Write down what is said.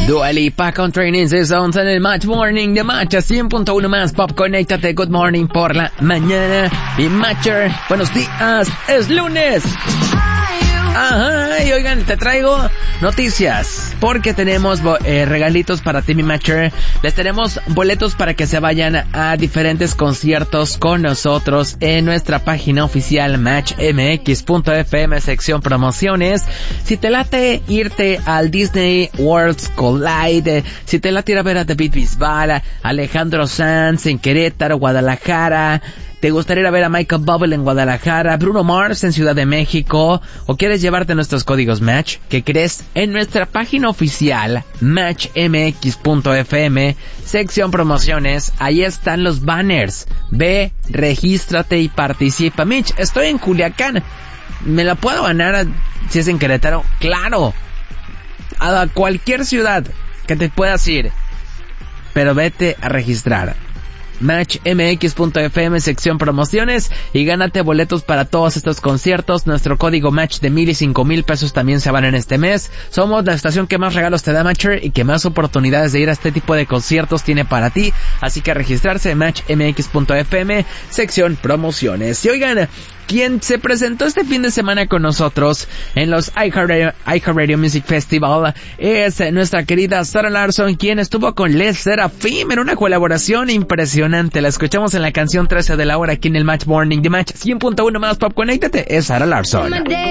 Dua Lipa con Training Seasons en el Match Morning de Match a 100.1 más Pop. Conéctate, good morning por la mañana. Y Matcher, buenos días, es lunes. Ajá, y oigan, te traigo noticias, porque tenemos regalitos para ti, mi Matcher. Les tenemos boletos para que se vayan a diferentes conciertos con nosotros en nuestra página oficial matchmx.fm, sección promociones. Si te late irte al Disney Worlds Collide, si te late ir a ver a David Bisbal, Alejandro Sanz en Querétaro, Guadalajara, ¿te gustaría ir a ver a Michael Bublé en Guadalajara, Bruno Mars en Ciudad de México, o quieres llevarte nuestros códigos Match? ¿Qué crees? En nuestra página oficial matchmx.fm, sección promociones, ahí están los banners. Ve, regístrate y participa. Mitch, estoy en Culiacán, ¿me la puedo ganar si es en Querétaro? ¡Claro! A cualquier ciudad que te puedas ir, pero vete a registrar. matchmx.fm, sección promociones, y gánate boletos para todos estos conciertos. Nuestro código Match de 1,000 y 5,000 pesos también se van en este mes. Somos la estación que más regalos te da, Matcher, y que más oportunidades de ir a este tipo de conciertos tiene para ti. Así que a registrarse en matchmx.fm, sección promociones. Y oigan, quien se presentó este fin de semana con nosotros en los iHeartRadio Music Festival es nuestra querida Sarah Larsson, quien estuvo con Les Seraphim en una colaboración impresionante. La escuchamos en la canción 13 de la hora aquí en el Match Morning de Match 100.1 más Pop. Conéctate, es Sarah Larsson.